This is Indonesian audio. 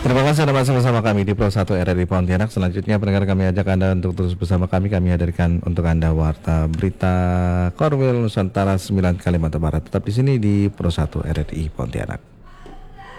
Terima kasih Anda masih bersama kami di Pro 1 RRI Pontianak. Selanjutnya pendengar, kami ajak Anda untuk terus bersama kami. Kami hadirkan untuk Anda Warta Berita Korwil Nusantara 9 Kalimantan Barat. Tetap di sini di Pro 1 RRI Pontianak.